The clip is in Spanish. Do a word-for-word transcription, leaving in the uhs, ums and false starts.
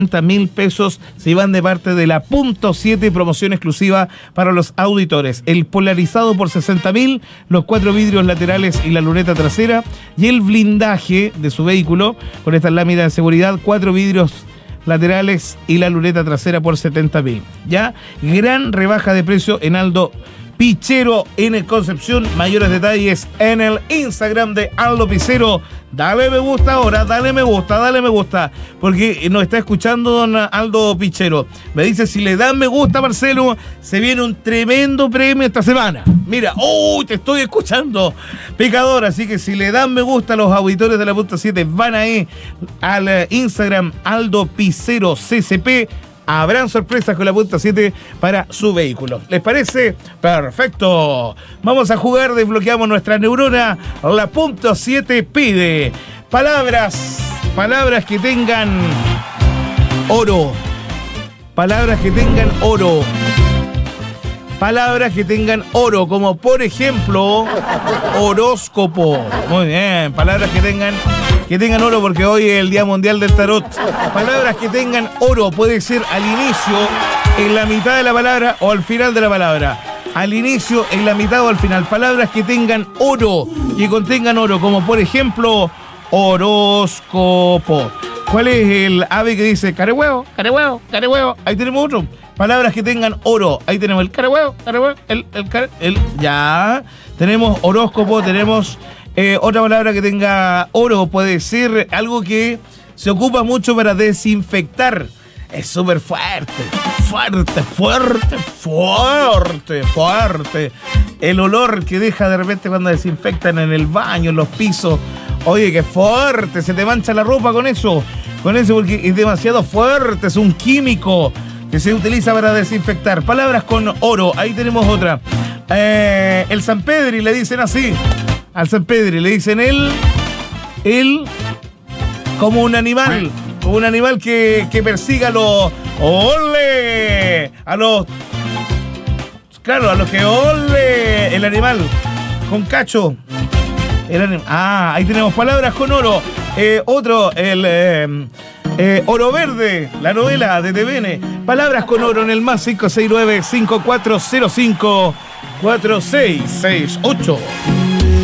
mil pesos si van de parte de la Punto siete, promoción exclusiva para los auditores. El polarizado por sesenta mil, los cuatro vidrios laterales y la luneta trasera, y el blindaje de su vehículo con estas láminas de seguridad, cuatro vidrios laterales y la luneta trasera por setenta mil. Ya, gran rebaja de precio en Aldo Pichero en el Concepción. Mayores detalles en el Instagram de Aldo Pichero. Dale me gusta ahora, dale me gusta, dale me gusta, porque nos está escuchando don Aldo Pichero. Me dice, si le dan me gusta, Marcelo, se viene un tremendo premio esta semana. Mira, ¡uy! Te estoy escuchando, pecador. Así que si le dan me gusta a los auditores de la Punto siete, van ahí al Instagram Aldo Pichero C C P. Habrán sorpresas con la Punto siete para su vehículo. ¿Les parece? Perfecto. Vamos a jugar, desbloqueamos nuestra neurona. La Punto siete pide palabras, palabras que tengan oro. Palabras que tengan oro. Palabras que tengan oro, como por ejemplo, horóscopo. Muy bien, palabras que tengan, que tengan oro, porque hoy es el Día Mundial del Tarot. Palabras que tengan oro, puede ser al inicio, en la mitad de la palabra o al final de la palabra. Al inicio, en la mitad o al final. Palabras que tengan oro, que contengan oro, como por ejemplo, horóscopo. ¿Cuál es el ave que dice carehuevo, carehuevo, carehuevo? Ahí tenemos otro. Palabras que tengan oro. Ahí tenemos el carehuevo, carehuevo, el, el, el, el, ya. Tenemos horóscopo, tenemos eh, otra palabra que tenga oro. Puede ser algo que se ocupa mucho para desinfectar. Es súper fuerte, fuerte, fuerte, fuerte, fuerte. El olor que deja de repente cuando desinfectan en el baño, en los pisos. Oye, qué fuerte, se te mancha la ropa con eso. Con eso porque es demasiado fuerte, es un químico que se utiliza para desinfectar. Palabras con oro, ahí tenemos otra. Eh, el San Pedri le dicen así. Al San Pedri le dicen él, él como un animal, como un animal que, que persiga a los... ¡Ole! A los... Claro, a los que... ¡Ole! El animal con cacho. El anim... Ah, ahí tenemos palabras con oro. Eh, otro, el... Eh, Eh, Oro Verde, la novela de T V N. Palabras con oro en el más cinco seis nueve, cinco cuatro cero cinco, cuatro seis seis ocho.